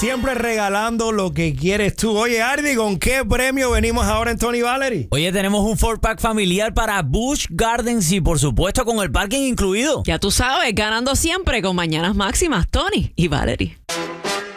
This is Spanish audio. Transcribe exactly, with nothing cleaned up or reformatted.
siempre regalando lo que quieres tú. Oye, Ardi, ¿con qué premio venimos ahora en Tony Valerie? Oye, tenemos un four pack familiar para Busch Gardens y por supuesto con el parking incluido. Ya tú sabes, ganando siempre con Mañanas Máximas, Tony y Valerie.